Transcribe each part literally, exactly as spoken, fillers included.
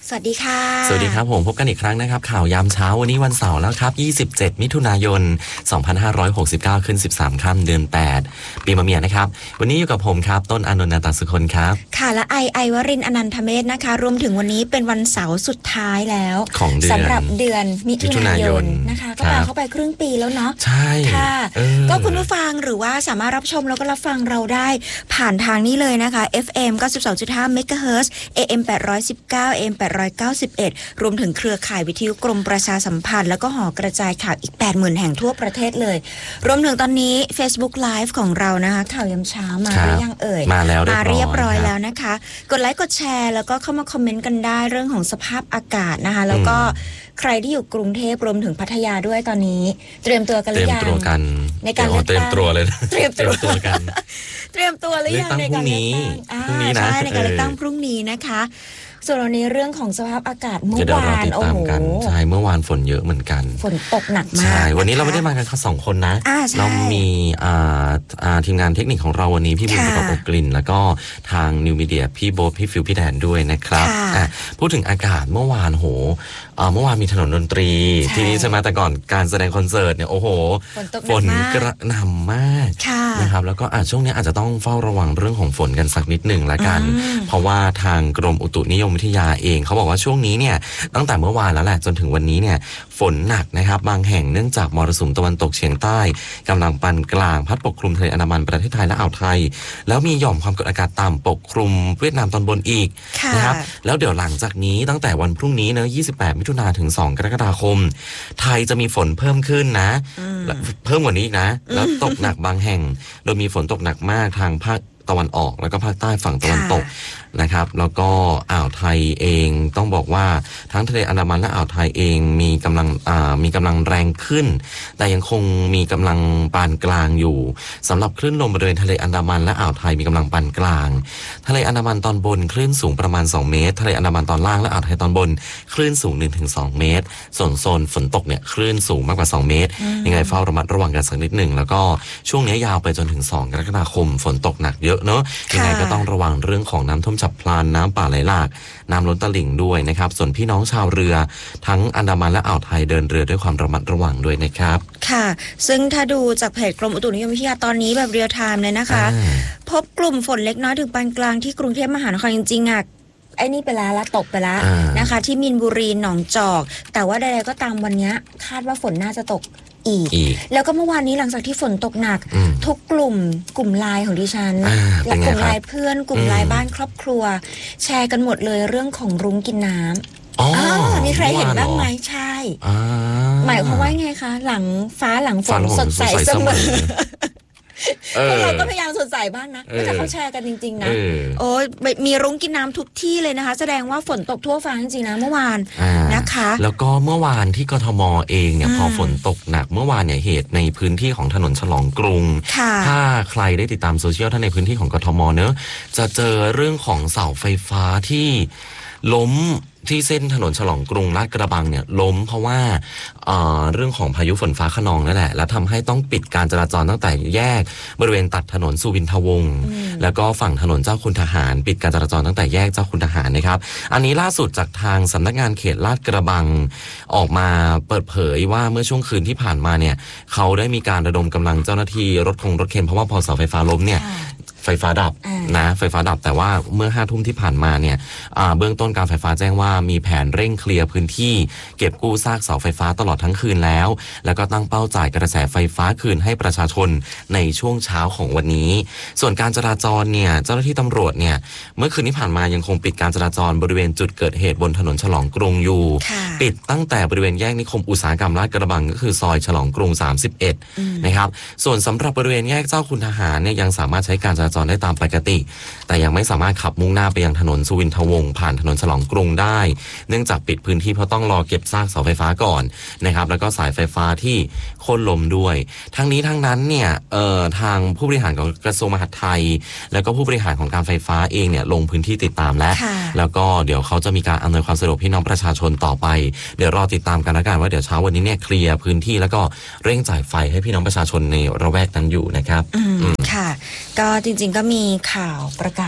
สวัสดีค่ะสวัสดีครับผมพบกันอีกครั้งนะครับข่าวยามเช้าวันนี้วันเสาร์แล้วครับยี่สิบเจ็ดมิถุนายนสองพันห้าร้อยหกสิบเก้าขึ้นสิบสามค่ำเดือนแปดปีมะเมียนะครับวันนี้อยู่กับผมครับต้นอานนท์นาตสุคนครับค่ะและไอไอวรินทร์อนันทเมธนะคะรวมถึงวันนี้เป็นวันเสาร์สุดท้ายแล้วของเดือนสำหรับเดือนมิถุนายนนะคะก็ผ่านเข้าไปครึ่งปีแล้วเนาะใช่ค่ะก็คุณผู้ฟังหรือว่าสามารถรับชมแล้วก็รับฟังเราได้ผ่านทางนี้เลยนะคะ เอฟ เอ็ม เก้าสิบสองจุดห้า เมกะเฮิรตซ์ เอ เอ็ม แปดร้อยสิบเก้า เอ เอ็ม แปดร้อยเก้าสิบเอ็ดรวมถึงเครือข่ายวิทยุกรมประชาสัมพันธ์แล้วก็หอกระจายข่าวอีก แปดหมื่น แห่งทั่วประเทศเลยรวมถึงตอนนี้ Facebook Live ของเรานะคะข่าวยามเช้ามาหรือยังเอ่ยมาแล้วมาเรียบร้อยแล้วนะคะกดไลค์กดแชร์แล้วก็เข้ามาคอมเมนต์กันได้เรื่องของสภาพอากาศนะคะแล้วก็ใครที่อยู่กรุงเทพรวมถึงพัทยาด้วยตอนนี้เตรียมตัวกันหรือยังเตรียมตัวกันในการเลือกตั้งเตรียมตัวเลยเตรียมตัวกันเตรียมตัวหรือยังในการเลือกตั้งพรุ่งนี้นะในการเลือกตั้งพรุ่งนี้นะคะส่วนวันนี้เรื่องของสภาพอากาศเมื่อวานโอ้โหใช่เมื่อวานฝนเยอะเหมือนกันฝนตกหนักมากใช่วันนี้เราไม่ได้มากันแค่สองคนนะเรามีอ่าอ่าทีมงานเทคนิคของเราวันนี้พี่บุญประกอบกลิ่นแล้วก็ทางนิวมีเดียพี่โบ๊ทพี่ฟิวพี่แดนด้วยนะครับอ่ะพูดถึงอากาศเมื่อวานโหเมื่อวานมีถนนดนตรีทีนี้ใช่ไหมแต่ก่อนการแสดงคอนเสิร์ตเนี่ยโอ้โหฝนกระหน่ำมากนะครับแล้วก็อาจช่วงนี้อาจจะต้องเฝ้าระวังเรื่องของฝนกันสักนิดหนึ่งละกันเพราะว่าทางกรมอุตุนิยมวิทยาเองเขาบอกว่าช่วงนี้เนี่ยตั้งแต่เมื่อวานแล้วแหละจนถึงวันนี้เนี่ยฝนหนักนะครับบางแห่งเนื่องจากมรสุมตะวันตกเฉียงใต้กำลังปานกลางพัดปกคลุมทะเลอันดามันประเทศไทยและอ่าวไทยแล้วมีหย่อมความกดอากาศต่ำปกคลุมเวียดนามตอนบนอีกนะครับแล้วเดี๋ยวหลังจากนี้ตั้งแต่วันพรุ่งนี้เนอะยี่สิบแปดมิถุนายนถึงสองกรกฎาคมไทยจะมีฝนเพิ่มขึ้นนะเพิ่มกว่านี้อีกนะแล้วตกหนักบางแห่งโดยมีฝนตกหนักมากทางภาคตะวันออกแล้วก็ภาคใต้ฝั่งตะวันตกนะครับแล้วก็อ่าวไทยเองต้องบอกว่าทั้งทะเลอันดามันและอ่าวไทยเองมีกำลังอ่ามีกำลังแรงขึ้นแต่ยังคงมีกำลังปานกลางอยู่สำหรับคลื่นลมบริเวณทะเลอันดามันและอ่าวไทยมีกำลังปานกลางทะเลอันดามันตอนบนคลื่นสูงประมาณสองเมตรทะเลอันดามันตอนล่างและอ่าวไทยตอนบนคลื่นสูง หนึ่งถึงสอง เมตรส่วนโซนฝนตกเนี่ยคลื่นสูงมากกว่าสองเมตรยังไงเฝ้าระมัดระวังกันสักนิดหนึ่งแล้วก็ช่วงนี้ยาวไปจนถึงสองกรกฎาคมฝนตกหนักเยอะเนอะยังไงก็ต้องระวังเรื่องของน้ำท่วมฉับพลันน้ำป่าไหลหลากน้ำล้นตลิ่งด้วยนะครับส่วนพี่น้องชาวเรือทั้งอันดามันและอ่าวไทยเดินเรือด้วยความระมัดระวังด้วยนะครับค่ะซึ่งถ้าดูจากเพจกรมอุตุนิยมวิทยาตอนนี้แบบเรียลไทม์เลยนะคะพบกลุ่มฝนเล็กน้อยถึงปานกลางที่กรุงเทพมหานครจริงๆอ่ะไอ้นี่ไปแล้วละตกไปแล้วนะคะที่มีนบุรีหนองจอกแต่ว่าใดๆก็ตามวันนี้คาดว่าฝนน่าจะตกอีกแล้วก็เมื่อวานนี้หลังจากที่ฝนตกหนักทุกกลุ่มกลุ่มไลน์ของดิฉันและกลุ่มไลน์เพื่อนกลุ่มไลน์บ้านครอบครัวแชร์กันหมดเลยเรื่องของรุ้งกินน้ำอ๋อมีใครเห็นบ้างไหมใช่หมายความว่าไงคะหลังฟ้าหลังฝนสดใสเสมอพวกเราก็พยายามสดใสบ้างนะแต่เขาแชร์กันจริงๆนะโอ้มีรุ้งกินน้ำทุกที่เลยนะคะแสดงว่าฝนตกทั่วฟ้าจริงๆนะเมื่อวานนะคะแล้วก็เมื่อวานที่กทมเองเนี่ยพอฝนตกหนักเมื่อวานเนี่ยเหตุในพื้นที่ของถนนฉลองกรุงถ้าใครได้ติดตามโซเชียลท่านในพื้นที่ของกทมเนอะจะเจอเรื่องของเสาไฟฟ้าที่ล้มที่เส้นถนนฉลองกรุงลาดกระบังเนี่ยล้มเพราะว่า เอ่อ เรื่องของพายุฝนฟ้าคะนองนั่นแหละแล้วทำให้ต้องปิดการจราจรตั้งแต่แยกบริเวณตัดถนนสุวินทวงศ์แล้วก็ฝั่งถนนเจ้าคุณทหารปิดการจราจรตั้งแต่แยกเจ้าคุณทหารนะครับอันนี้ล่าสุดจากทางสำนักงานเขตลาดกระบังออกมาเปิดเผยว่าเมื่อช่วงคืนที่ผ่านมาเนี่ยเขาได้มีการระดมกำลังเจ้าหน้าที่รถคงรถเข็นเพราะว่าพอเสาไฟฟ้าล้มเนี่ยไฟฟ้าดับนะไฟฟ้าดับแต่ว่าเมื่อห้าทุ่มที่ผ่านมาเนี่ยเบื้องต้นการไฟฟ้าแจ้งว่ามีแผนเร่งเคลียร์พื้นที่เก็บกู้ซากเสาไฟฟ้าตลอดทั้งคืนแล้วแล้วก็ตั้งเป้าจ่ายกระแสไฟฟ้าคืนให้ประชาชนในช่วงเช้าของวันนี้ส่วนการจราจรเนี่ยเจ้าหน้าที่ตำรวจเนี่ยเมื่อคืนที่ผ่านมายังคงปิดการจราจรบริเวณจุดเกิดเหตุบนถนนฉลองกรุงอยู่ปิดตั้งแต่บริเวณแยกนิคมอุตสาหกรรมลาดกระบังก็คือซอยฉลองกรุงสามสิบเอ็ดนะครับส่วนสำหรับบริเวณแยกเจ้าคุณทหารเนี่ยยังสามารถใช้การจราจรได้ตามปกติแต่ยังไม่สามารถขับมุ่งหน้าไปยังถนนสุวินทวงศ์ผ่านถนนฉลองกรุงได้เนื่องจากปิดพื้นที่เพราะต้องรอเก็บซากเสาไฟฟ้าก่อนนะครับแล้วก็สายไฟฟ้าที่โค่นล้มด้วยทั้งนี้ทั้งนั้นเนี่ยเอ่อทางผู้บริหารของกระทรวงมหาดไทยแล้วก็ผู้บริหารของการไฟฟ้าเองเนี่ยลงพื้นที่ติดตามแล้วแล้วก็เดี๋ยวเขาจะมีการอำนวยความสะดวกพี่น้องประชาชนต่อไปเดี๋ยวรอติดตามกันละกันว่าเดี๋ยวเช้าวันนี้เนี่ยเคลียร์พื้นที่แล้วก็เร่งจ่ายไฟให้พี่น้องประชาชนในระแวกนั้นอยู่นะครับอืมค่ะก็จริงๆก็มีข่าวประกาศ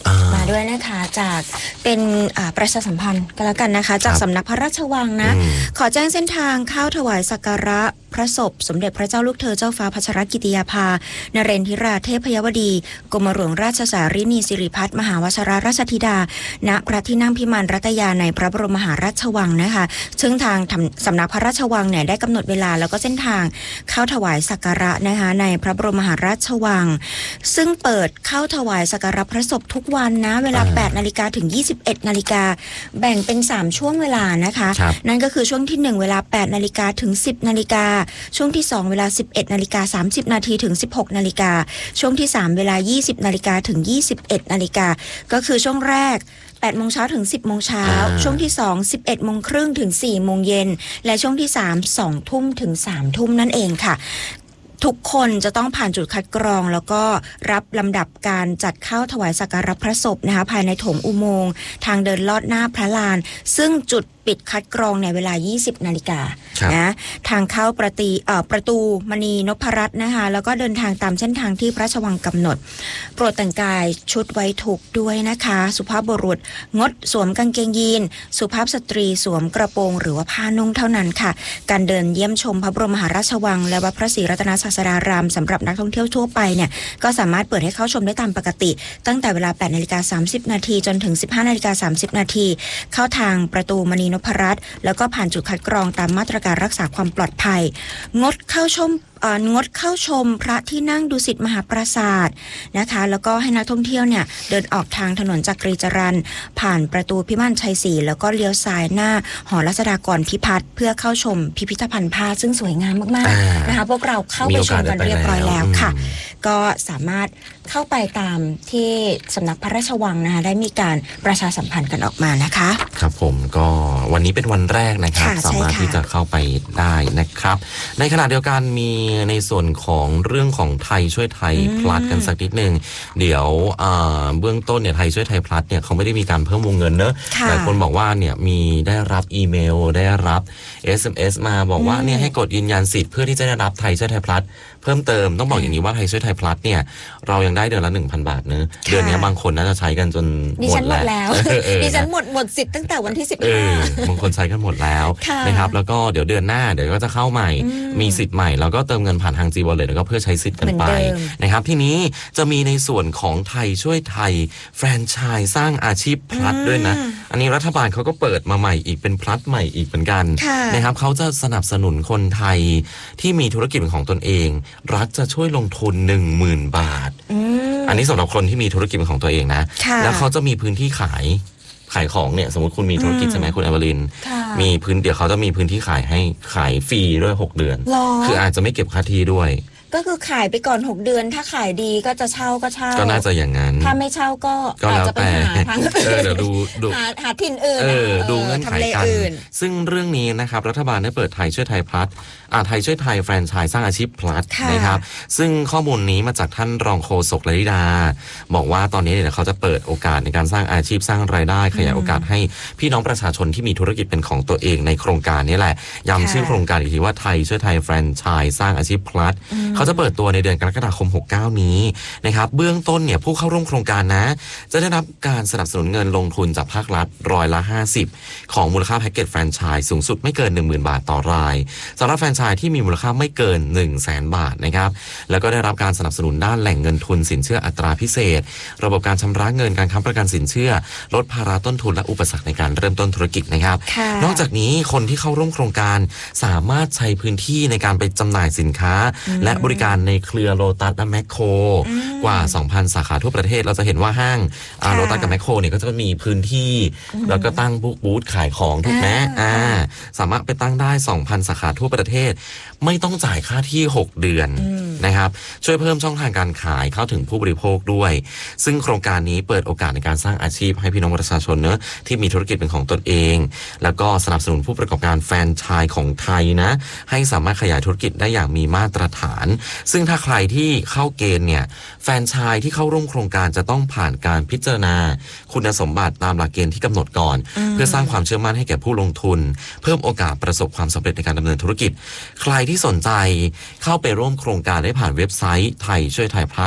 มาด้วยนะคะจากเป็นประชาสัมพันธ์กันแล้วกันนะคะจากสำนักพระราชวังนะขอแจ้งเส้นทางเข้าถวายสักการะพระศพสมเด็จพระเจ้าลูกเธอเจ้าฟ้าพัชรกิติยาภานเรนทิราเทพยวดีกรมหลวงราชสารินีสิริพัฒน์มหาวชิราราชธิดาณพระที่นั่งพิมานรัตยาในพระบรมมหาราชวังนะคะซึ่งทางสำนักพระราชวังเนี่ยได้กำหนดเวลาแล้วก็เส้นทางเข้าถวายสักการะนะคะในพระบรมมหาราชวังซึ่งเปิดเข้าถวายสักการะพระศพทุกวันนะเวลา แปดนาฬิกา ถึง ยี่สิบเอ็ดนาฬิกาแบ่งเป็นสามช่วงเวลานะคะนั่นก็คือช่วงที่หนึ่งเวลา แปดนาฬิกา ถึง สิบนาฬิกาช่วงที่สองเวลา สิบเอ็ดนาฬิกาสามสิบนาทีถึง สิบหกนาฬิกาช่วงที่สามเวลา ยี่สิบนาฬิกาถึง ยี่สิบเอ็ดนาฬิกาก็คือช่วงแรกแปดโมงเช้าถึง สิบโมงเช้าช่วงที่สอง สิบเอ็ดโมงครึ่งถึง สี่โมงเย็นและช่วงที่สาม สองทุ่มถึง สามทุ่มนั่นเองค่ะทุกคนจะต้องผ่านจุดคัดกรองแล้วก็รับลำดับการจัดเข้าถวายสักการะพระศพนะคะภายในโถงอุโมงค์ทางเดินลอดหน้าพระลานซึ่งจุดปิดคัดกรองในเวลา ยี่สิบนาฬิกานะทางเข้าประตูเอ่อประตูมณีนพรัตน์นะคะแล้วก็เดินทางตามเส้นทางที่พระราชวังกำหนดโปรดแต่งกายชุดไว้ทุกข์ด้วยนะคะสุภาพบุรุษงดสวมกางเกงยีนสุภาพสตรีสวมกระโปรงหรือว่าผ้านุ่งเท่านั้นค่ะการเดินเยี่ยมชมพระบรมมหาราชวังและวัดพระศรีรัตนศาสดารามสำหรับนักท่องเที่ยวทั่วไปเนี่ยก็สามารถเปิดให้เข้าชมได้ตามปกติตั้งแต่เวลา แปดนาฬิกาสามสิบนาทีจนถึง สิบห้านาฬิกาสามสิบนาทีเข้าทางประตูมณีนพรัตน์แล้วก็ผ่านจุดคัดกรองตามมาตรการรักษาความปลอดภัยงดเข้าชมงดเข้าชมพระที่นั่งดุสิตมหาปราสาทนะคะแล้วก็ให้นักท่องเที่ยวเนี่ยเดินออกทางถนนจักรีจรัญผ่านประตูพิมานชัยศรีแล้วก็เลี้ยวซ้ายหน้าหอรัชดากรพิพัฒน์เพื่อเข้าชมพิพิธภัณฑ์ผ้าซึ่งสวยงามมากๆนะคะพวกเราเข้าไปชมกันเรียบร้อยแล้วค่ะก็สามารถเข้าไปตามที่สำนักพระราชวังนะคะได้มีการประชาสัมพันธ์กันออกมานะคะครับผมก็วันนี้เป็นวันแรกนะครับสามารถที่จะเข้าไปได้นะครับในขณะเดียวกันมีในส่วนของเรื่องของไทยช่วยไทยพลัดกันสักนิดนึงเดี๋ยวเบื้องต้นเนี่ยไทยช่วยไทยพลัดเนี่ยเขาไม่ได้มีการเพิ่มวงเงินเนอะหลายคนบอกว่าเนี่ยมีได้รับอีเมลได้รับ เอส เอ็ม เอส มาบอกว่าเนี่ยให้กดยืนยันสิทธิ์เพื่อที่จะได้รับไทยช่วยไทยพลัดเพิ่มเติมต้องบอกอย่างนี้ว่าไทยช่วยไทยพลัดเนี่ยเรายังได้เดือนละ หนึ่งพัน บาทเนอะเดือนนี้บางคนน่าจะใช้กันจนหมดแล้วดิฉันหมดหมดสิทธิ์ตั้งแต่วันที่สิบห้าบางคนใช้กันหมดแล้วนะครับแล้วก็เดี๋ยวเดือนหน้าเดี๋ยวก็จะเข้าใหม่มีสิทธิ์ใหม่แล้วก็เติมเงินผ่านทาง G Wallet แล้วก็เพื่อใช้สิทธิ์กันไปนะครับทีนี้จะมีในส่วนของไทยช่วยไทยแฟรนไชส์สร้างอาชีพพลัดด้วยนะอันนี้รัฐบาลเขาก็เปิดมาใหม่อีกเป็นพลัดใหม่อีกเหมือนกันนะครับเขาจะสนับสนุนคนไทยที่มีธุรกิจเป็นของตนเองรัฐจะช่วยลงทุน หนึ่งหมื่น บาทอันนี้สำหรับคนที่มีธุรกิจเป็นของตัวเองนะแล้วเขาจะมีพื้นที่ขายขายของเนี่ยสมมติคุณมีธุรกิจใช่ไหมคุณอวรินมีพื้นเดี๋ยวเขาจะมีพื้นที่ขายให้ขายฟรีด้วยหกเดือนคืออาจจะไม่เก็บค่าที่ด้วยก็คือขายไปก่อนหกเดือนถ้าขายดีก็จะเช่าก็เช่าก็น่าจะอย่างนั้นถ้าไม่เช่าก็อาจจะไปหาทางเดี๋ยวดูดูหาหาถิ่นอื่นดูเงื่อนไขกันซึ่งเรื่องนี้นะครับรัฐบาลได้เปิดไทยช่วยไทยพลัดอาไทยช่วยไทยแฟรนไชส์สร้างอาชีพพลัดนะครับซึ่งข้อมูลนี้มาจากท่านรองโฆษกลลิดาบอกว่าตอนนี้เนี่ยเขาจะเปิดโอกาสในการสร้างอาชีพสร้างรายได้ขยายโอกาสให้พี่น้องประชาชนที่มีธุรกิจเป็นของตัวเองในโครงการนี้แหละย้ำชื่อโครงการอีกทีว่าไทยช่วยไทยแฟรนไชส์สร้างอาชีพพลัดเขาจะเปิดตัวในเดือนกรกฎาคมหกเก้านี้นะครับเบื้องต้นเนี่ยผู้เข้าร่วมโครงการนะจะได้รับการสนับสนุนเงินลงทุนจากภาครัฐร้อยละห้าสิบของมูลค่าแพ็กเกจแฟรนไชส์สูงสุดไม่เกิน หนึ่งหมื่น บาทต่อรายสำหรับแฟรนไชส์ที่มีมูลค่าไม่เกิน หนึ่งแสน บาทนะครับแล้วก็ได้รับการสนับสนุนด้านแหล่งเงินทุนสินเชื่ออัตราพิเศษระบบการชำระเงินการค้ำประกันสินเชื่อลดภาระต้นทุนและอุปสรรคในการเริ่มต้นธุรกิจนะครับนอกจากนี้คนที่เข้าร่วมโครงการสามารถใช้พื้นที่ในการไปจำหน่ายสินค้าและบริการในเครือโลตัสและแมคโครกว่า สองพัน สาขาทั่วประเทศเราจะเห็นว่าห้างโลตัสกับแมคโครเนี่ยก็จะมีพื้นที่แล้วก็ตั้งบูธขายของถูกไหมอ่าสามารถไปตั้งได้ สองพัน สาขาทั่วประเทศไม่ต้องจ่ายค่าที่หกเดือนนะครับช่วยเพิ่มช่องทางการขายเข้าถึงผู้บริโภคด้วยซึ่งโครงการนี้เปิดโอกาสในการสร้างอาชีพให้พี่น้องประชาชนเนอะที่มีธุรกิจเป็นของตนเองแล้วก็สนับสนุนผู้ประกอบการแฟรนไชส์ของไทยนะให้สามารถขยายธุรกิจได้อย่างมีมาตรฐานซึ่งถ้าใครที่เข้าเกณฑ์เนี่ยแฟรนไชส์ที่เข้าร่วมโครงการจะต้องผ่านการพิจารณาคุณสมบัติตามหลักเกณฑ์ที่กำหนดก่อนเพื่อสร้างความเชื่อมั่นให้แก่ผู้ลงทุนเพิ่มโอกาสประสบความสำเร็จในการดำเนินธุรกิจใครที่สนใจเข้าไปร่วมโครงการได้ผ่านเว็บไซต์ไทยช่วยไทยพลัด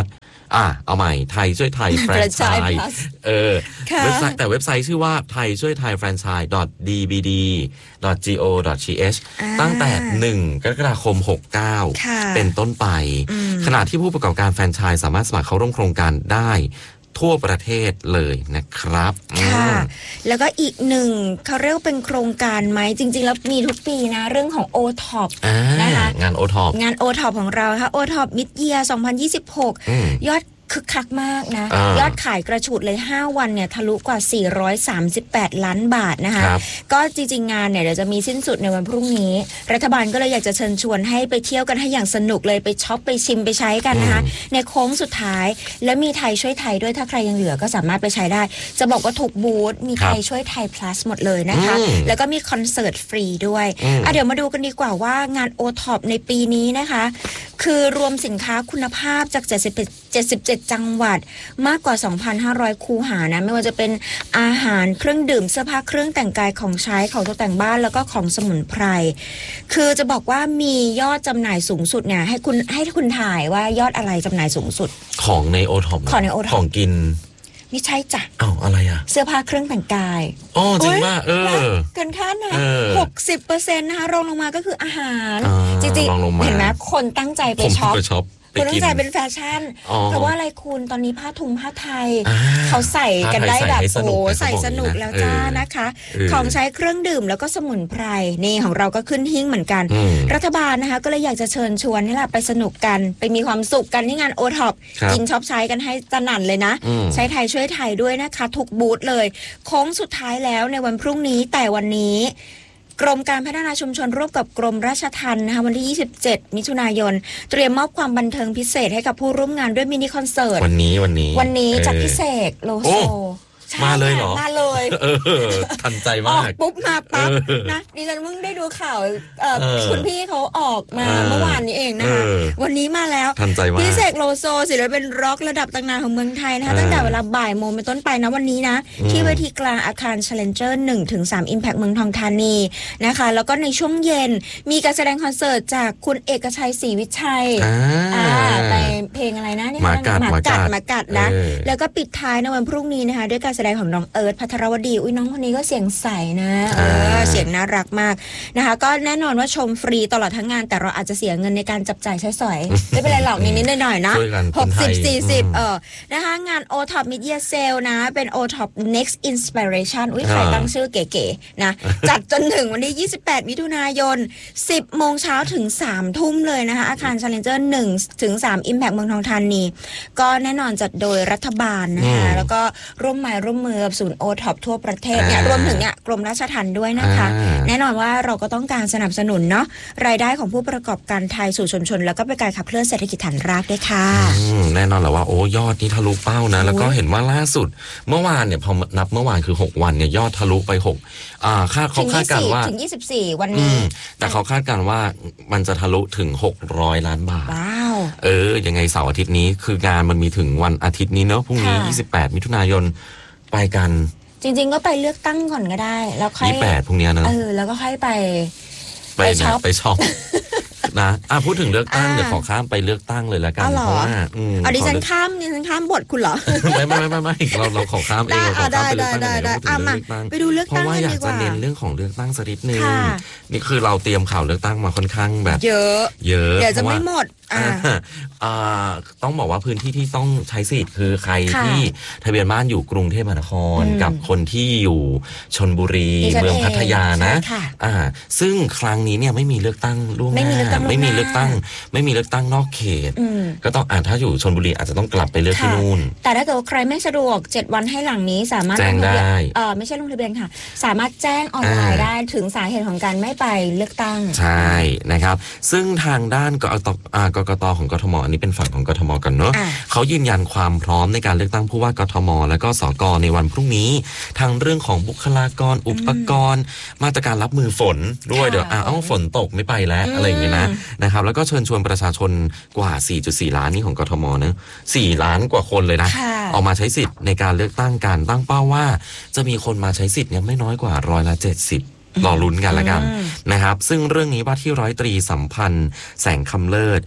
อ่ะเอาใหม่ไทยช่วยไทยแฟรนไชส์เออเว็บไซต์แต่เว็บไซต์ชื่อว่าไทยช่วยไทยแฟรนไชส์ ดี บี ดี ดอท จี โอ ดอท ที เอช ตั้งแต่หนึ่งกรกฎาคมหกสิบเก้าเป็นต้นไปขณะที่ผู้ประกอบการแฟรนไชส์สามารถสมัครเข้าร่วมโครงการได้ทั่วประเทศเลยนะครับค่ะแล้วก็อีกหนึ่งเขาเรียกเป็นโครงการไหมจริงๆแล้วมีทุกปีนะเรื่องของ โอ ท็อป นะคะงาน โอ ท็อปงาน โอ ท็อป ของเราค่ะ โอ ท็อป Mid Year สองพันยี่สิบหกยอดคึกคักมากนะยอดขายกระฉูดเลยห้าวันเนี่ยทะลุกว่าสี่ร้อยสามสิบแปดล้านบาทนะคะก็จริงๆงานเนี่ยเดี๋ยวจะมีสิ้นสุดในวันพรุ่งนี้รัฐบาลก็เลยอยากจะเชิญชวนให้ไปเที่ยวกันให้อย่างสนุกเลยไปช็อปไปชิมไปใช้กันนะคะในโค้งสุดท้ายแล้วมีไทยช่วยไทยด้วยถ้าใครยังเหลือก็สามารถไปใช้ได้จะบอกว่าถูกบูธมีไทยช่วยไทย plus หมดเลยนะคะแล้วก็มีคอนเสิร์ตฟรีด้วยอ่ะเดี๋ยวมาดูกันดีกว่าว่างาน โอ ท็อป ในปีนี้นะคะคือรวมสินค้าคุณภาพจากเจ็ดสิบเจ็ดจังหวัดมากกว่า สองพันห้าร้อย คูหานะไม่ว่าจะเป็นอาหารเครื่องดื่มเสื้อผ้าเครื่องแต่งกายของใช้ของตกแต่งบ้านแล้วก็ของสมุนไพรคือจะบอกว่ามียอดจำหน่ายสูงสุดเนี่ยให้คุณให้คุณถ่ายว่ายอดอะไรจำหน่ายสูงสุดของในโอท็อปของในโอท็อปของกินไม่ใช่จ้ะอ้าวอะไรอ่ะเสื้อผ้าเครื่องแต่งกายอ๋อจริงป่ะเออเกินคาดนะ หกสิบเปอร์เซ็นต์ นะคะรองลงมาก็คืออาหารจริงๆเห็นไหมคนตั้งใจไปช็อปคนตั้งใจเป็นแฟชั่นเพราะว่าอะไรคุณตอนนี้ผ้าทุงผ้าไทยเขาใส่กันได้แบบโอ้ใส่สนุกแล้วจ้านะคะของใช้เครื่องดื่มแล้วก็สมุนไพรนี่ของเราก็ขึ้นหิ้งเหมือนกันรัฐบาลนะคะก็เลยอยากจะเชิญชวนให้เราไปสนุกกันไปมีความสุขกันที่งานโอท็อปกินช็อปใช้กันให้สนั่นเลยนะใช้ไทยช่วยไทยด้วยนะคะทุกบูธเลยโค้งสุดท้ายแล้วในวันพรุ่งนี้แต่วันนี้กรมการพัฒนาชุมชนร่วมกับกรมราชทัณฑ์นะคะวันที่ยี่สิบเจ็ดมิถุนายนเตรียมมอบความบันเทิงพิเศษให้กับผู้ร่วมงานด้วยมินิคอนเสิร์ตวันนี้วันนี้วันนี้จัดพิเศษโลโซมาเลยเหรอมาเลยเออทันใจมากปุ๊บมาปั๊บนะดิฉันเพิ่งได้ดูข่าวคุณพี่เขาออกมาเมื่อวานนี้เองนะคะวันนี้มาแล้วทันใจมากพี่เสกโลโซศิลปินร็อกระดับตำนานของเมืองไทยนะคะตั้งแต่เวลาบ่ายโมงเป็นต้นไปนะวันนี้นะที่เวทีกลางอาคาร Challenger หนึ่งถึงสาม Impact เมืองทองธานีนะคะแล้วก็ในช่วงเย็นมีการแสดงคอนเสิร์ตจากคุณเอกชัยศรีวิชัยอ่าไปเพลงอะไรนะนี่หมากัดหมากัดหมากัดนะแล้วก็ปิดท้ายในวันพรุ่งนี้นะคะด้วยการแสดงของน้องเอิร์ธภัทรวดีอุ้ยน้องคนนี้ก็เสียงใสนะเออเสียงน่ารักมากนะคะก็แน่นอนว่าชมฟรีตลอดทั้งงานแต่เราอาจจะเสียเงินในการจับจ่ายใช้สอยไม่เป็นไรหรอกนิดๆหน่อยๆนะหกสิบ สี่สิบเออนะคะงาน โอ ท็อป Mid Year Sale นะเป็น โอ ท็อป Next Inspiration อุ้ยใครตั้งชื่อเก๋ๆนะจัดจนถึงวันที่ยี่สิบแปดมิถุนายนสิบโมงเช้าถึงสามทุ่มเลยนะคะอาคาร Challenger หนึ่งถึงสาม Impact เมืองทองธานีก็แน่นอนจัดโดยรัฐบาลนะคะแล้วก็ร่วมไม้ร่วมมือกับศูนย์ โอ ท็อป ทั่วประเทศเนี่ยรวมถึงเนี่ยกรมราชทัณฑ์ด้วยนะคะแน่นอนว่าเราก็ต้องการสนับสนุนเนาะรายได้ของผู้ประกอบการไทยสู่ชุมชนแล้วก็เป็นการขับเคลื่อนเศรษฐกิจฐานรากด้วยค่ะแน่นอนแหละว่าโอ้ยอดนี่ทะลุเป้านะแล้วก็เห็นว่าล่าสุดเมื่อวานเนี่ยพอนับเมื่อวานคือหกวันเนี่ยยอดทะลุไปหกอ่าคาดเขาคาดกันว่าถึงยี่สิบสี่วันนี้แต่เขาคาดกันว่ามันจะทะลุถึงหกร้อยล้านบาทว้าวเออยังไงเสาร์อาทิตย์นี้คืองานมันมีถึงวันอาทิตย์นี้เนอะพรุ่งนี้ยี่สิบแปดมิถุนายนไปกันจริงๆก็ไปเลือกตั้งก่อนก็ได้แล้วค่อยยี่สิบแปดพรุ่งนี้นะเออแล้วก็ค่อยไปไปช็อปไปช็อปนะอ่ะพูดถึงเลือกตั้งเดี๋ยวขอข้ามไปเลือกตั้งเลยละกันเพราะว่าอืมอ๋อดิฉันข้ามดิฉันข้ามบทคุณเหรอไม่ไม่ไม่ไม่เราเราขอข้ามเองเราขอข้ามไปเลือกตั้งได้ได้ได้ไปดูเลือกตั้งเพราะว่าอยากจะเน้นเรื่องของเลือกตั้งสักนิดนึงนี่คือเราเตรียมข่าวเลือกตั้งมาค่อนข้างแบบเยอะเยอะเดี๋ยวจะไม่หมดอ่าต้องบอกว่าพื้นที่ที่ต้องใช้สิทธิ์คือใครที่ทะเบียนบ้านอยู่กรุงเทพมหานครกับคนที่อยู่ชลบุรีเมืองพัทยานะอ่าซึ่งครั้งนี้เนี่ยไม่มีเลือกตั้งล่วงหน้าไม่มีเลือกตั้งไม่มีเลือกตั้งนอกเขตก็ต้องอ่าถ้าอยู่ชลบุรีอาจจะต้องกลับไปเลือกที่นู่นแต่ถ้าเกิดใครไม่สะดวกเจ็ดวันให้หลังนี้สามารถแจ้งได้เออไม่ใช่ลงทะเบียนค่ะสามารถแจ้งออนไลน์ได้ถึงสาเหตุของการไม่ไปเลือกตั้งใช่นะครับซึ่งทางด้านกกตกกตของกทมอันนี้เป็นฝั่งของกทมกันเนาะเขายืนยันความพร้อมในการเลือกตั้งผู้ว่ากทมและก็สกในวันพรุ่งนี้ทางเรื่องของบุคลากรอุปกรณ์มาตรการรับมือฝนด้วยเดี๋ยวอ้าวฝนตกไม่ไปแล้วอะไรอย่างเงี้ยนะนะครับแล้วก็เชิญชวนประชาชนกว่า สี่จุดสี่ ล้านนี่ของกทมนะสี่ล้านกว่าคนเลยนะออกมาใช้สิทธิ์ในการเลือกตั้งการตั้งเป้าว่าจะมีคนมาใช้สิทธิ์เนี่ยไม่น้อยกว่าร้อยละเจ็ดสิบรอลุ้นกันละกันนะครับซึ่งเรื่องนี้ว่าที่ร้อยตรีสัมพันธ์แสงคำเลิศ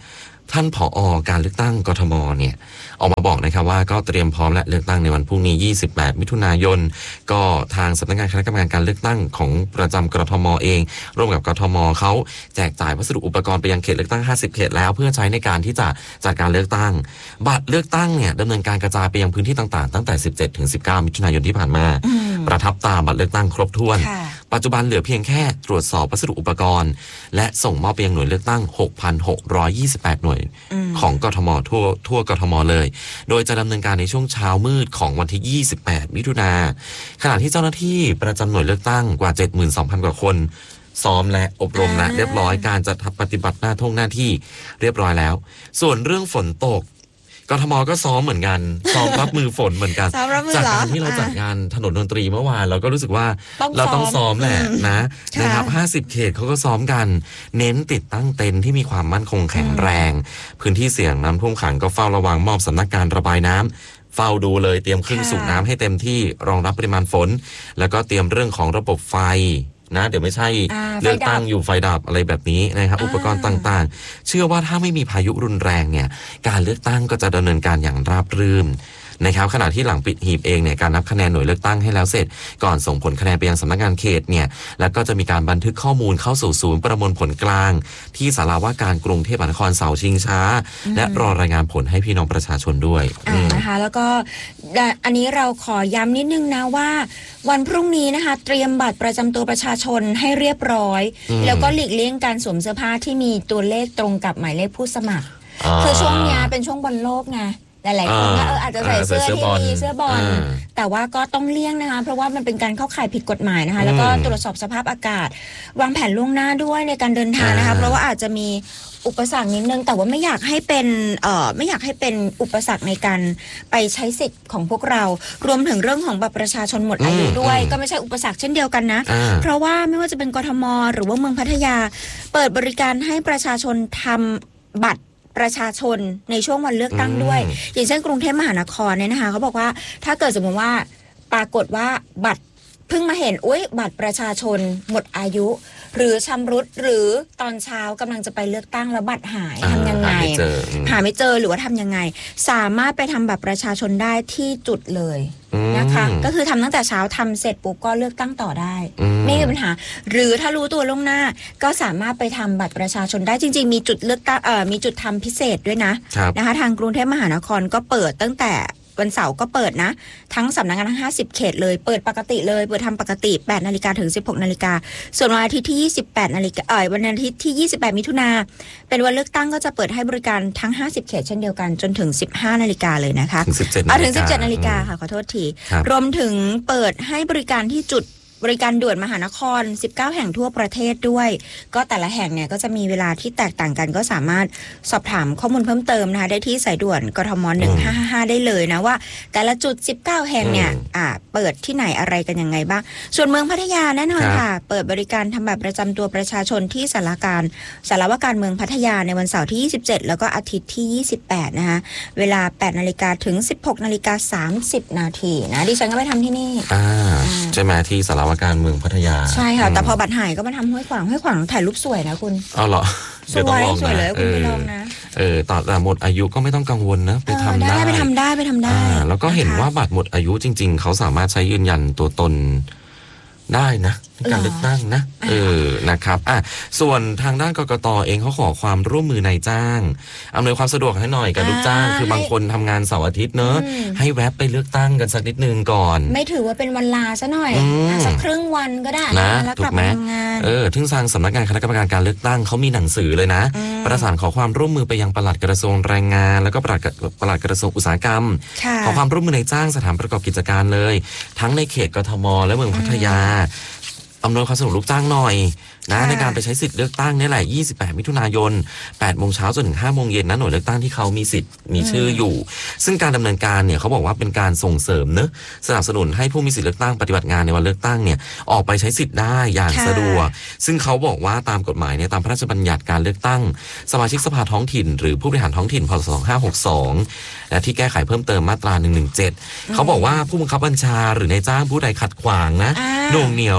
ท่านผอ.การเลือกตั้งกทมเนี่ยออกมาบอกนะครับว่าก็เตรียมพร้อมและเลือกตั้งในวันพรุ่งนี้ยี่สิบแปดมิถุนายนก็ทางสำนักงานคณะกรรมการการเลือกตั้งของประจำกทมเองร่วมกับกทมเขาแจกจ่ายวัสดุอุปกรณ์ไปยังเขตเลือกตั้งห้าสิบเขตแล้วเพื่อใช้ในการที่จะจัดการเลือกตั้งบัตรเลือกตั้งเนี่ยดำเนินการกระจายไปยังพื้นที่ต่างๆตั้งแต่สิบเจ็ดถึงสิบเก้ามิถุนายนที่ผ่านมาประทับตาบัตรเลือกตั้งครบถ้วนปัจจุบันเหลือเพียงแค่ตรวจสอบวัสดุอุปกรณ์และส่งมอบไปยังหน่วยเลือกตั้ง หกพันหกร้อยยี่สิบแปด หน่วยของกทมทั่วทั่วกทมเลยโดยจะดำเนินการในช่วงเช้ามืดของวันที่ยี่สิบแปดมิถุนาขณะที่เจ้าหน้าที่ประจำหน่วยเลือกตั้งกว่า เจ็ดหมื่นสองพัน กว่าคนซ้อมและอบรมและเรียบร้อยการจะปฏิบัติหน้าท่งหน้าที่เรียบร้อยแล้วส่วนเรื่องฝนตกกทมก็ซ้อมเหมือนกันซ้อมรับมือฝนเหมือนกันจากการที่เราจัดงานถนนดนตรีเมื่อวานเราก็รู้สึกว่าเราต้องซ้อมแหละนะนะครับห้าสิบเขตเขาก็ซ้อมกันเน้นติดตั้งเต็นท์ที่มีความมั่นคงแข็งแรงพื้นที่เสี่ยงน้ำท่วมขังก็เฝ้าระวังมอบสำนักการระบายน้ำเฝ้าดูเลยเตรียมเครื่องสูบน้ำให้เต็มที่รองรับปริมาณฝนแล้วก็เตรียมเรื่องของระบบไฟนะเดี๋ยวไม่ใช่เลือกตั้งอยู่ไฟดับอะไรแบบนี้นะครับอุปกรณ์ต่างๆเชื่อว่าถ้าไม่มีพายุรุนแรงเนี่ยการเลือกตั้งก็จะดำเนินการอย่างราบรื่นนะครับขณะที่หลังปิดหีบเองเนี่ยการนับคะแนนหน่วยเลือกตั้งให้แล้วเสร็จก่อนส่งผลคะแนนไปยังสำนักงานเขตเนี่ยแล้วก็จะมีการบันทึกข้อมูลเข้าสู่ศูนย์ประมวลผลกลางที่ศาลาว่าการกรุงเทพมหานครเสาชิงช้าและรอรายงานผลให้พี่น้องประชาชนด้วยนะคะแล้วก็อันนี้เราขอย้ำนิดนึงนะว่าวันพรุ่งนี้นะคะเตรียมบัตรประจำตัวประชาชนให้เรียบร้อยแล้วก็หลีกเลี่ยงการสวมเสื้อผ้าที่มีตัวเลขตรงกับหมายเลขผู้สมัครคือช่วงนี้เป็นช่วงบอลโลกไงหลายๆคนก็เอออาจจะใส่เสื้อที่มีเสื้อบอลแต่ว่าก็ต้องเลี่ยงนะคะเพราะว่ามันเป็นการเข้าข่ายผิดกฎหมายนะคะแล้วก็ตรวจสอบสภาพอากาศวางแผนล่วงหน้าด้วยในการเดินทางนะคะเพราะว่าอาจจะมีอุปสรรคนิดนึงแต่ว่าไม่อยากให้เป็นเอ่อไม่อยากให้เป็นอุปสรรคในการไปใช้สิทธิ์ของพวกเรารวมถึงเรื่องของบัตรประชาชนหมดอายุด้วยก็ไม่ใช่อุปสรรคเช่นเดียวกันนะเพราะว่าไม่ว่าจะเป็นกทมหรือว่าเมืองพัทยาเปิดบริการให้ประชาชนทำบัตรประชาชนในช่วงวันเลือกตั้งด้วยอย่างเช่นกรุงเทพมหานครเนี่ยนะคะเขาบอกว่าถ้าเกิดสมมติว่าปรากฏว่าบัตรเพิ่งมาเห็นอุ๊ยบัตรประชาชนหมดอายุหรือชำรุดหรือตอนเช้ากำลังจะไปเลือกตั้งแล้วบัตรหายทำยังไงหาไม่เจอหรือว่าทำยังไงสามารถไปทำบัตรประชาชนได้ที่จุดเลยนะคะก็คือทำตั้งแต่เช้าทำเสร็จปุ๊บก็เลือกตั้งต่อได้ไม่มีปัญหาหรือถ้ารู้ตัวล่วงหน้าก็สามารถไปทำบัตรประชาชนได้จริงๆมีจุดเลือกตั้งเอ่อมีจุดทำพิเศษด้วยนะนะคะทางกรุงเทพมหานครก็เปิดตั้งแต่วันเสาร์ก็เปิดนะทั้งสำนักงานทั้งห้าสิบเขตเลยเปิดปกติเลยเปิดทำปกติแปดนาฬิกาถึงสิบหกนาฬิกาส่วนวันอาทิตย์ที่ยี่สิบแปดนาฬิกาเอ่อวันอาทิตย์ที่ยี่สิบแปดมิถุนาเป็นวันเลือกตั้งก็จะเปิดให้บริการทั้งห้าสิบเขตเช่นเดียวกันจนถึงสิบห้านาฬิกาเลยนะคะถึงสิบเจ็ดนาฬิกาถึงสิบเจ็ดนาฬิกาค่ะขอโทษทีรวมถึงเปิดให้บริการที่จุดบริการด่วนมหานครสิบเก้าแห่งทั่วประเทศด้วยก็แต่ละแห่งเนี่ยก็จะมีเวลาที่แตกต่างกันก็สามารถสอบถามข้อมูลเพิ่มเติมนะคะได้ที่สายด่วนกทมหนึ่งห้าห้าห้าได้เลยนะว่าแต่ละจุดสิบเก้าแห่งเนี่ยอ่าเปิดที่ไหนอะไรกันยังไงบ้างส่วนเมืองพัทยาแน่นอนค่ะเปิดบริการทำบัตรประจำตัวประชาชนที่สารการสารวการเมืองพัทยาในวันเสาร์ที่ยี่สิบเจ็ดแล้วก็อาทิตย์ที่ยี่สิบแปดนะคะเวลาแปดนาฬิกาถึงสิบหกนาฬิกาสามสิบนาทีนะดิฉันก็ไปทำที่นี่อ่าใช่ไหมที่สารวการเมืองพัทยาใช่ค่ะแต่พอบัตรหายก็มาทำห้วยขวางห้วยขวางถ่ายรูปสวยนะคุณอ๋อเหรอเดี๋ยวต้องลองนะสวยเลยคุณไปลองนะเออแต่หมดอายุก็ไม่ต้องกังวลนะไปทำได้ไปทำได้ไปทำได้แล้วก็เห็นว่าบัตรหมดอายุจริงๆเขาสามารถใช้ยืนยันตัวตนได้นะการเลือกตั้งนะเออนะครับอ่ะส่วนทางด้านกกต.เองเขาขอความร่วมมือนายจ้างอำนวยความสะดวกให้หน่อยกับลูกจ้างคือบางคนทำงานเสาร์อาทิตย์เนอะให้แวะไปเลือกตั้งกันสักนิดนึงก่อนไม่ถือว่าเป็นวันลาซะหน่อยสักครึ่งวันก็ได้นะแล้วกลับมาทำงานเออทึ่งทางสำนักงานคณะกรรมการการเลือกตั้งเขามีหนังสือเลยนะประสานขอความร่วมมือไปยังปลัดกระทรวงแรงงานแล้วก็ปลัดปลัดกระทรวงอุตสาหกรรมขอความร่วมมือนายจ้างสถานประกอบกิจการเลยทั้งในเขตกทมและเมืองพัทยาอำนวยความสะดวกลูกจ้างหน่อยนะในการไปใช้สิทธิ์เลือกตั้งนี่แหละยี่สิบแปดมิถุนายนแปดโมงเช้าจนถึงห้าโมงเย็นนะหน่วยเลือกตั้งที่เขามีสิทธิ์มีชื่ออยู่ซึ่งการดำเนินการเนี่ยเขาบอกว่าเป็นการส่งเสริมเนอะสนับสนุนให้ผู้มีสิทธิ์เลือกตั้งปฏิบัติงานในวันเลือกตั้งเนี่ยออกไปใช้สิทธิ์ได้อย่างสะดวกซึ่งเขาบอกว่าตามกฎหมายเนี่ยตามพระราชบัญญัติการเลือกตั้งสมาชิกสภาท้องถิ่นหรือผู้บริหารท้องถิ่นพ.ศ. สองพันห้าร้อยหกสิบสองและที่แก้ไขเพิ่มเติมมาตราหนึ่งหนึ่งเจ็ดเขาบอกว่าผู้บังคับบัญชาหรือนายจ้างผู้ใดขัดขวางนะโหน่วงเหนี่ยวหรือไม่ให้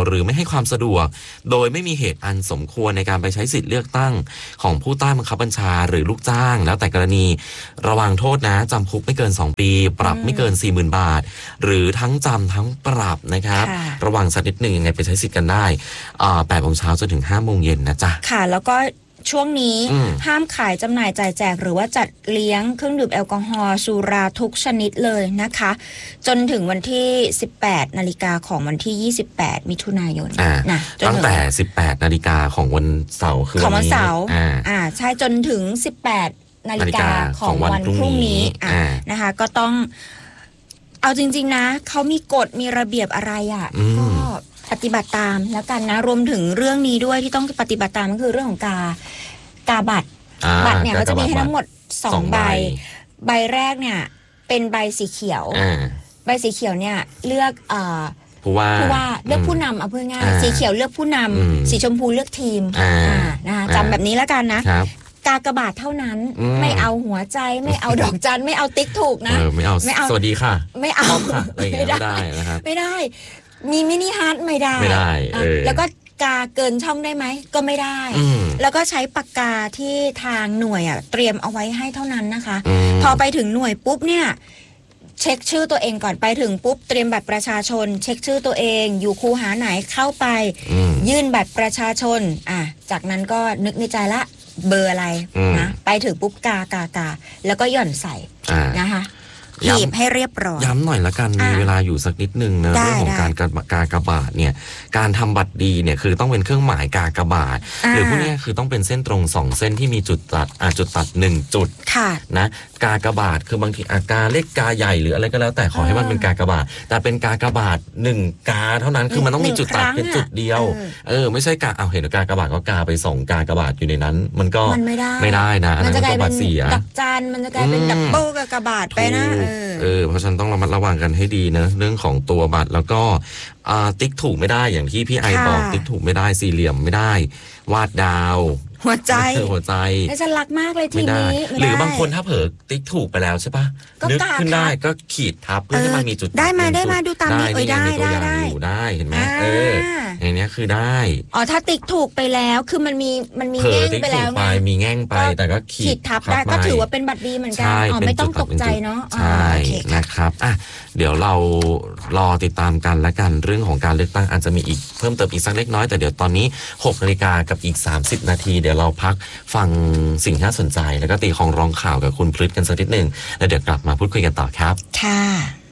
ความสะดวกโดยไม่มีเหตุอันสมควรในการไปใช้สิทธิ์เลือกตั้งของผู้ใต้บังคับบัญชาหรือลูกจ้างแล้วแต่กรณีระวังโทษนะจำคุกไม่เกินสองปีปรับไม่เกิน สี่หมื่น บาทหรือทั้งจำทั้งปรับนะครับระวังสักนิดหนึ่งยังไงไปใช้สิทธิ์กันได้แปดโมงเช้าจนถึงห้าโมงเย็นนะจ๊ะค่ะแล้วก็ช่วงนี้ห้ามขายจำหน่ายจ่ายแจกหรือว่าจัดเลี้ยงเครื่องดื่มแอลกอฮอล์สุราทุกชนิดเลยนะคะจนถึงวันที่สิบแปดนาฬิกาของวันที่ยี่สิบแปดมิถุนายนนะตั้งแต่สิบแปดนาฬิกาของวันเสาร์คือของวันเสาร์อ่าใช่จนถึงสิบแปดนาฬิกาของวันพรุ่งนี้อ่านะคะก็ต้องเอาจริงๆนะเขามีกฎมีระเบียบอะไรอ่ะก็ปฏิบัติตามแล้วกันนะรวมถึงเรื่องนี้ด้วยที่ต้องปฏิบัติตามก็คือเรื่องของกากาบัตรบัตรเนี่ยก็จะมีให้ทั้งหมดสองใบใบแรกเนี่ยเป็นใบสีเขียวใบสีเขียวเนี่ยเลือกอ่าผู้ว่าผู้ว่าเลือกผู้นำเอาเพื่อง่ายสีเขียวเลือกผู้นำสีชมพูเลือกทีมอ่านะคะจำแบบนี้แล้วกันนะกากบาทเท่านั้นไม่เอาหัวใจไม่เอาดอกจันไม่เอาติ๊กถูกนะไม่เอาไม่เอาสวัสดีค่ะไม่เอาไม่ได้นะครับไม่ได้มีมินิฮาร์ทไม่ได้ไม่ได้แล้วก็กาเกินช่องได้ไหมก็ไม่ได้แล้วก็ใช้ปากกาที่ทางหน่วยอ่ะเตรียมเอาไว้ให้เท่านั้นนะคะพอไปถึงหน่วยปุ๊บเนี่ยเช็คชื่อตัวเองก่อนไปถึงปุ๊บเตรียมบัตรประชาชนเช็คชื่อตัวเองอยู่คูหาไหนเข้าไปยื่นบัตรประชาชนอ่ะจากนั้นก็นึกในใจละเบอร์อะไรนะไปถึงปุ๊บกากากาแล้วก็หย่อนใส่นะคะหยิบให้เรียบร้อยย้ำหน่อยละกันมีเวลาอยู่สักนิดนึงนะเรื่องของการกากบาทเนี่ยการทำบัตรดีเนี่ยคือต้องเป็นเครื่องหมายกากบาทหรือพวกนี้คือต้องเป็นเส้นตรงสองเส้นที่มีจุดตัดอ่าจุดตัดหนึ่งจุดนะกากบาทคือบางทีอากาเล็กกาใหญ่หรืออะไรก็แล้วแต่ขอให้มันเป็นกากบาทแต่เป็นกากบาทหนึ่งกาเท่านั้นคือมันต้องมีจุดตัดเป็นจุดเดียวเออไม่ใช่กาเอาเห็นกากบาทก็กาไปสองกากบาทอยู่ในนั้นมันก็ไม่ได้ไม่ได้นะมันจะกลายเป็นดับจานมันจะกลายเป็นดับเบิลกากบาทไปนะเออเพราะฉะนั้นต้องระมัดระวังกันให้ดีนะเรื่องของตัวบัตรแล้วก็ติ๊กถูกไม่ได้อย่างที่พี่ไอบอกติ๊กถูกไม่ได้สี่เหลี่ยมไม่ได้วาดดาวหัวใจหัวใจแต่ฉันรักมากเลยทีนี้หรือบางคนถ้าเผลอติ๊กถูกไปแล้วใช่ปะนึกขึ้นได้ก็ขีดทับเพื่อให้มันมีจุดได้มาได้มาดูตามนี้เอ้ยได้ได้ได้อยู่ได้เห็นไหมเอออย่างนี้คือได้อ๋อถ้าติ๊กถูกไปแล้วคือมันมีมันมีแง่งไปแล้วไงมีแง่งไปแต่ก็ขีดทับได้ก็ถือว่าเป็นบัตรดีเหมือนกันอ๋อไม่ต้องตกใจเนาะใช่นะครับอ่ะเดี๋ยวเรารอติดตามกันและกันเรื่องของการเลือกตั้งอาจจะมีอีกเพิ่มเติมอีกสักเล็กน้อยแต่เดี๋ยวตอนนี้หกนาฬิกากับอีกสามสิบนาทีเดี๋ยวเราพักฟังสิ่งที่น่าสนใจแล้วก็ตีของร้องข่าวกับคุณพฤทธิ์กันสักนิดหนึ่งแล้วเดี๋ยวกลับมาพูดคุยกันต่อครับค่ะ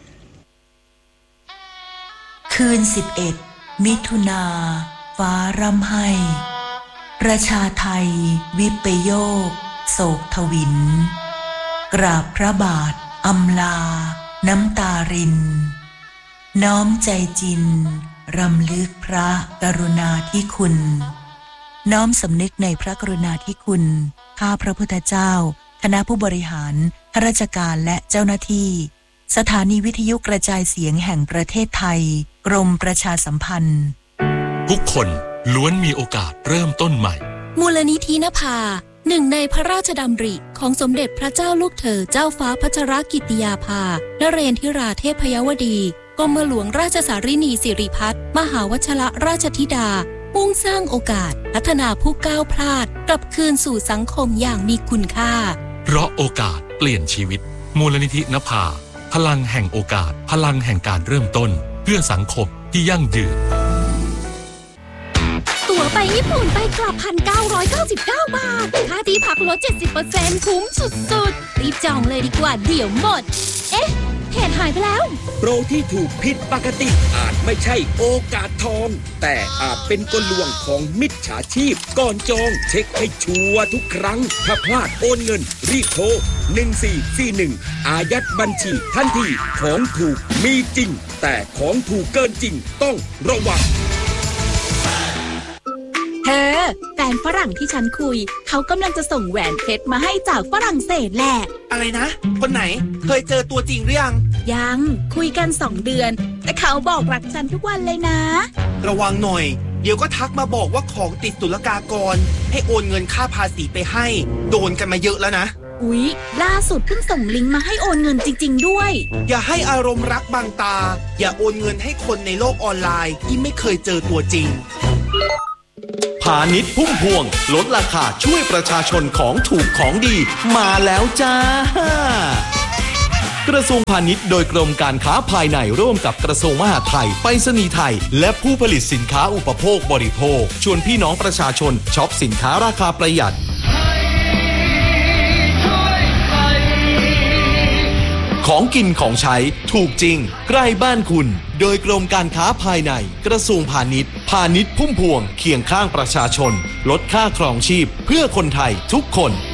คืนสิบเอ็ดมิถุนาฟ้าร่ำไห้ประชาไทยวิปโยคโศกทวินกราบพระบาทอำลาน้ำตารินน้อมใจจินรำลึกพระกรุณาธิคุณน้อมสำนึกในพระกรุณาธิคุณข้าพระพุทธเจ้าคณะผู้บริหารข้าราชการและเจ้าหน้าที่สถานีวิทยุกระจายเสียงแห่งประเทศไทยกรมประชาสัมพันธ์ทุกคนล้วนมีโอกาสเริ่มต้นใหม่มูลนิธินภาหนึ่งในพระราชดำริของสมเด็จพระเจ้าลูกเธอเจ้าฟ้าพัชรกิติยาภานเรนทิราเทพยวดีกรมหลวงราชสารินีสิริพัฒน์มหาวชรราชธิดามุ่งสร้างโอกาสพัฒนาผู้ก้าวพลาดกลับคืนสู่สังคมอย่างมีคุณค่าเพราะโอกาสเปลี่ยนชีวิตมูลนิธินภาพลังแห่งโอกาสพลังแห่งการเริ่มต้นเพื่อสังคมที่ยั่งยืนตั๋วไปญี่ปุ่นไปกลับ หนึ่งพันเก้าร้อยเก้าสิบเก้า บาทค่าที่พักลด เจ็ดสิบเปอร์เซ็นต์ คุ้มสุดๆรีบจองเลยดีกว่าเดี๋ยวหมดเอ๊ะเพจหายไปแล้วโปรที่ถูกผิดปกติอาจไม่ใช่โอกาสทองแต่อาจเป็นกลลวงของมิจฉาชีพก่อนจองเช็คให้ชัวร์ทุกครั้งถ้าพลาดโอนเงินรีบโทรหนึ่งสี่สี่หนึ่งอายัดบัญชีทันทีของถูกมีจริงแต่ของถูกเกินจริงต้องระวังเธอแฟนฝรั่งที่ฉันคุยเขากำลังจะส่งแหวนเพชรมาให้จากฝรั่งเศสแหละอะไรนะคนไหนเคยเจอตัวจริงหรือยังยังคุยกันสองเดือนแต่เขาบอกรักฉันทุกวันเลยนะระวังหน่อยเดี๋ยวก็ทักมาบอกว่าของติดศุลกากรให้โอนเงินค่าภาษีไปให้โดนกันมาเยอะแล้วนะอุ๊ยล่าสุดเพิ่งส่งลิงก์มาให้โอนเงินจริงๆด้วยอย่าให้อารมณ์รักบังตาอย่าโอนเงินให้คนในโลกออนไลน์ที่ไม่เคยเจอตัวจริงพาณิชย์พุ่มพวงลดราคาช่วยประชาชนของถูกของดีมาแล้วจ้ากระทรวงพาณิชย์โดยกรมการค้าภายในร่วมกับกระทรวงมหาดไทยไปรษณีย์ไทยและผู้ผลิตสินค้าอุปโภคบริโภคชวนพี่น้องประชาชนช็อปสินค้าราคาประหยัดของกินของใช้ถูกจริงใกล้บ้านคุณโดยกรมการค้าภายในกระทรวงพาณิชย์พาณิชย์พุ่มพวงเคียงข้างประชาชนลดค่าครองชีพเพื่อคนไทยทุกคน